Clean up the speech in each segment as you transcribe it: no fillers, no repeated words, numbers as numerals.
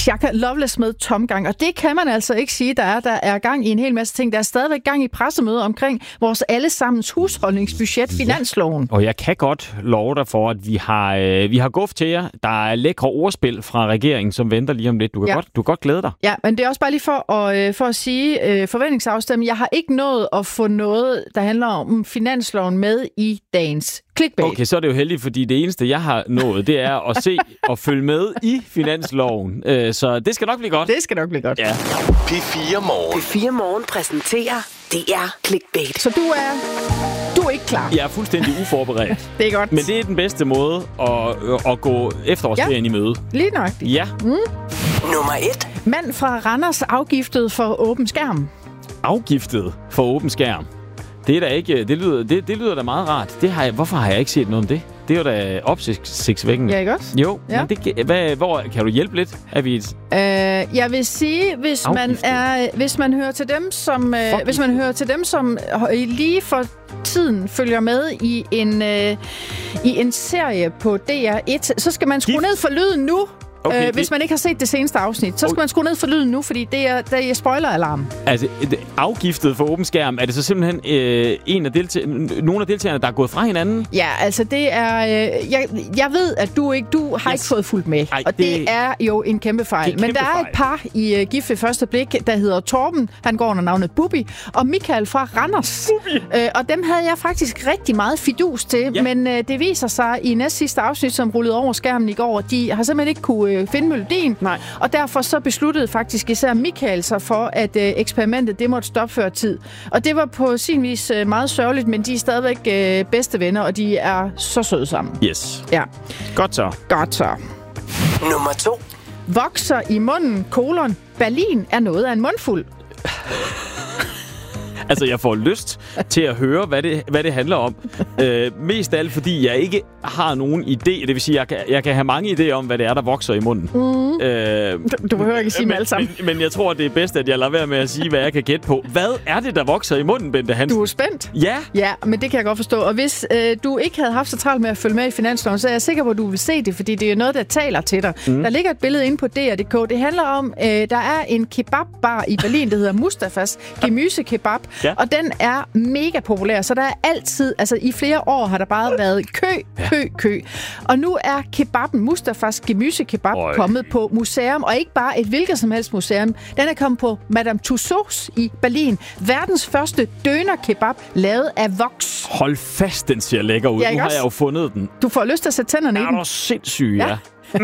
Shaka Loveless med tomgang, og det kan man altså ikke sige, der er gang i en hel masse ting. Der er stadigvæk gang i pressemøder omkring vores allesammens husholdningsbudget, finansloven. Og jeg kan godt love dig for, at vi har guf til jer. Der er lækre ordspil fra regeringen, som venter lige om lidt. Du kan godt glæde dig. Ja, men det er også bare lige for at sige forventningsafstemning. Jeg har ikke nået at få noget, der handler om finansloven med i dagens clickbait. Okay, så er det jo heldigt, fordi det eneste, jeg har nået, det er at se og følge med i finansloven. Så det skal nok blive godt. Det skal nok blive godt. Ja. P4 Morgen. P4 Morgen præsenterer DR Clickbait. Så du er ikke klar? Jeg er fuldstændig uforberedt. Det er godt. Men det er den bedste måde at gå efterårsferien i møde. Lige nøjagtigt. Ja. Nummer 1. Mand fra Randers afgiftet for åben skærm. Afgiftet for åben skærm. Det er da ikke. Det lyder da meget rart. Hvorfor har jeg ikke set noget om det? Det er jo da opsigtsvækkende. Ja, ikke også? Jo. Ja. Men hvor kan du hjælpe lidt? Jeg vil sige, hvis man hører til dem, som lige for tiden følger med i en serie på DR1, så skal man skrue ned for lyden nu. Okay, hvis man ikke har set det seneste afsnit, så skal man skrue ned for lyden nu, fordi det er spoiler-alarm. Altså, afgiftet for åben skærm, er det så simpelthen nogle af deltagerne, der er gået fra hinanden? Ja, altså det er... jeg ved, at du har ikke fået fulgt med, og det er jo en kæmpe fejl. Men der er et par i Gift ved første blik, der hedder Torben, han går under navnet Bubi, og Michael fra Randers. Og dem havde jeg faktisk rigtig meget fidus til, men det viser sig i næst sidste afsnit, som rullede over skærmen i går, de har simpelthen ikke kunne finde melodien. Nej. Og derfor så besluttede faktisk især Michael sig for, at eksperimentet det måtte stoppe før tid. Og det var på sin vis meget sørgeligt, men de er stadigvæk bedste venner, og de er så søde sammen. Yes. Ja. Godt så. Nummer 2. Vokser i munden, Berlin er noget af en mundfuld. Altså, jeg får lyst til at høre, hvad det handler om. Mest af alt, fordi jeg ikke har nogen idé. Det vil sige, jeg kan have mange idéer om, hvad det er, der vokser i munden. Du behøver ikke sige dem alle sammen. Men jeg tror, det er bedst, at jeg lader være med at sige, hvad jeg kan gætte på. Hvad er det, der vokser i munden, Bente Hansen? Du er spændt? Ja. Ja, men det kan jeg godt forstå. Og hvis du ikke havde haft så travlt med at følge med i finansloven, så er jeg sikker på, at du vil se det, fordi det er noget, der taler til dig. Der ligger et billede inde på DR.dk. Det handler om, der er en kebabbar i Berlin, der hedder Mustafas Gemüsekebab. Ja. Og den er mega populær, så der er altid, altså i flere år har der bare været kø. Og nu er kebaben, Mustafas Gemüsekebab, kommet på museum, og ikke bare et hvilket som helst museum. Den er kommet på Madame Tussauds i Berlin. Verdens første døner-kebab, lavet af voks. Hold fast, den ser lækker ud. Nu har jeg jo fundet den. Du får lyst til at sætte tænderne i den. Er du sindssyg, ja.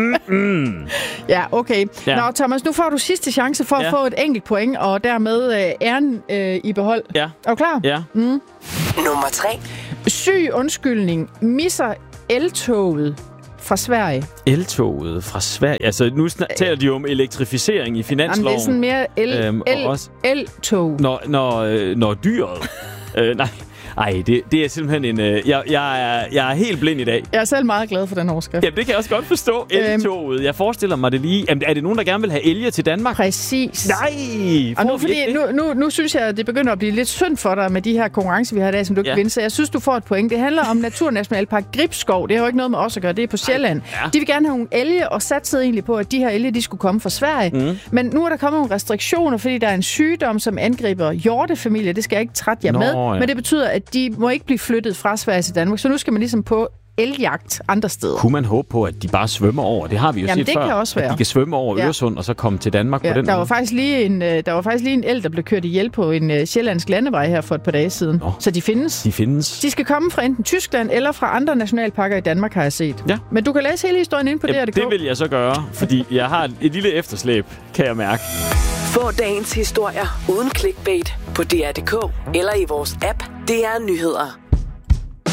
Ja, okay. Ja. Nå, Thomas, nu får du sidste chance for at få et enkelt point, og dermed æren i behold. Ja. Er du klar? Ja. Nummer 3. Syg undskyldning. Misser eltoget fra Sverige. Eltoget fra Sverige? Altså, nu taler de jo om elektrificering i finansloven. Jamen, det er sådan mere eltog. Når dyret... nej. Ej, det er simpelthen en... Jeg er helt blind i dag. Jeg er selv meget glad for den overskrift. Jamen, det kan jeg også godt forstå. Eltoget. Jeg forestiller mig det lige... Jamen, er det nogen, der gerne vil have elge til Danmark? Præcis. Nej! Og nu synes jeg, at det begynder at blive lidt synd for dig med de her konkurrencer, vi har i dag, som du ikke kan vinde. Så jeg synes, du får et point. Det handler om Naturnationalpark Gribskov. Det har jo ikke noget med os at gøre. Det er på Sjælland. Ja. De vil gerne have nogle elge, og satsede egentlig på, at de her elge, de skulle komme fra Sverige. Men nu er der kommet nogle restriktioner, fordi der er en sygdom, som angriber hjortefamilier. Det skal jeg ikke trætte jer med. Ja. Men det betyder, at de må ikke blive flyttet fra Sverige til Danmark. Så nu skal man ligesom på eljagt andre steder. Kunne man håbe på, at de bare svømmer over? Det har vi jo set det før. Kan også være. At de kan svømme over Øresund og så komme til Danmark på den måde. Der var faktisk lige en el, der blev kørt ihjel på en sjællandsk landevej her for et par dage siden. Så de findes. De skal komme fra enten Tyskland eller fra andre nationalparker i Danmark, har jeg set. Ja. Men du kan læse hele historien inde på DR.dk. Det vil jeg så gøre, fordi jeg har et lille efterslæb, kan jeg mærke. Få dagens historier uden clickbait på DR.dk eller i vores app DR Nyheder.